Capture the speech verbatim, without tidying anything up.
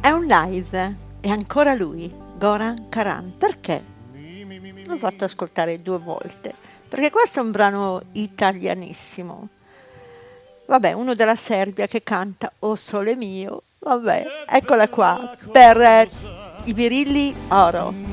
È un live, è ancora lui, Goran Karan. Perché? L'ho fatto ascoltare due volte, perché questo è un brano italianissimo. Vabbè, uno della Serbia che canta O Sole Mio. Vabbè, eccola qua, per eh, i birilli oro.